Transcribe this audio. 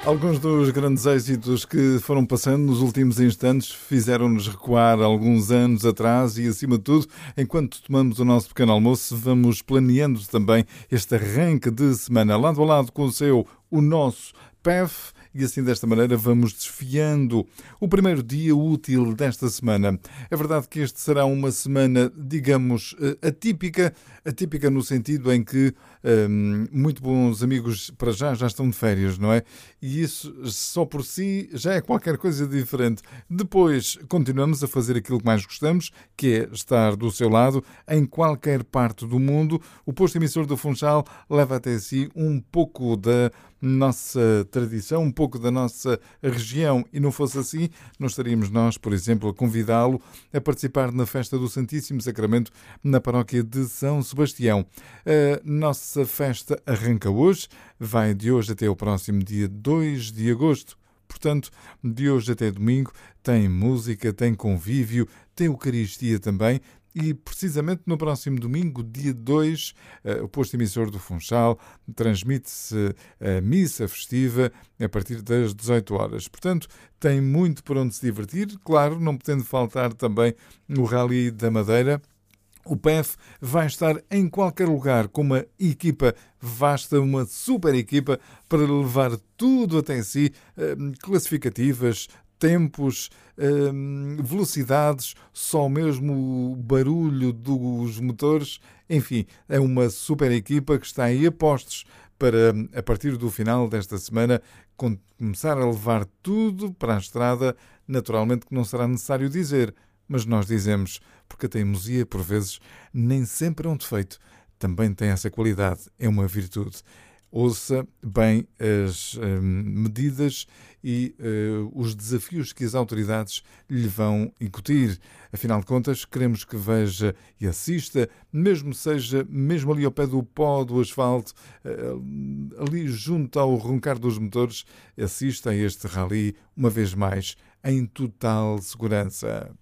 Alguns dos grandes êxitos que foram passando nos últimos instantes fizeram-nos recuar alguns anos atrás e, acima de tudo, enquanto tomamos o nosso pequeno almoço, vamos planeando também este arranque de semana, lado a lado com o nosso PEF, e assim desta maneira vamos desfiando o primeiro dia útil desta semana. É verdade que este será uma semana, digamos, atípica no sentido em que muito bons amigos para já estão de férias, não é? E isso só por si já é qualquer coisa diferente. Depois continuamos a fazer aquilo que mais gostamos, que é estar do seu lado em qualquer parte do mundo. O posto emissor do Funchal leva até si um pouco da nossa tradição, um pouco da nossa região, e não fosse assim, não estaríamos nós, por exemplo, a convidá-lo a participar na festa do Santíssimo Sacramento na paróquia de São Sebastião. A nossa festa arranca hoje, vai de hoje até o próximo dia 2 de agosto. Portanto, de hoje até domingo tem música, tem convívio, tem Eucaristia também. E precisamente no próximo domingo, dia 2, o posto emissor do Funchal transmite-se a missa festiva a partir das 18 horas. Portanto, tem muito por onde se divertir. Claro, não podendo faltar também o Rally da Madeira. O PEF vai estar em qualquer lugar com uma equipa vasta, uma super equipa para levar tudo até si, classificativas, tempos, velocidades, só mesmo o barulho dos motores. Enfim, é uma super equipa que está aí a postos para, a partir do final desta semana, começar a levar tudo para a estrada. Naturalmente que não será necessário dizer, mas nós dizemos, porque a teimosia, por vezes, nem sempre é um defeito. Também tem essa qualidade, é uma virtude. Ouça bem as medidas e os desafios que as autoridades lhe vão incutir. Afinal de contas, queremos que veja e assista, mesmo seja mesmo ali ao pé do pó do asfalto, ali junto ao roncar dos motores, assista a este rally, uma vez mais, em total segurança.